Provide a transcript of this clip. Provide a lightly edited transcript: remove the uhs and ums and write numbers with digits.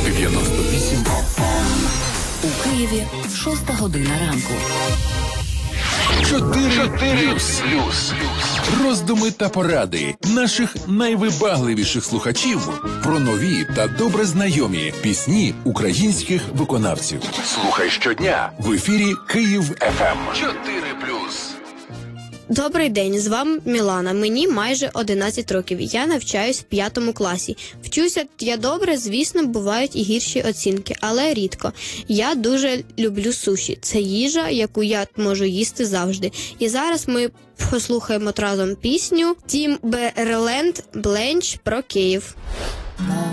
98. У Києві 6 година ранку. 4 плюс. Роздуми та поради наших найвибагливіших слухачів про нові та добре знайомі пісні українських виконавців. Слухай щодня в ефірі Київ ФМ. 4 плюс. Добрий день, з вами Мілана. Мені майже 11 років. Я навчаюсь в 5 класі. Вчуся я добре, звісно, бувають і гірші оцінки, але рідко. Я дуже люблю суші. Це їжа, яку я можу їсти завжди. І зараз ми послухаємо разом пісню Тімберленд «Бленч» про Київ.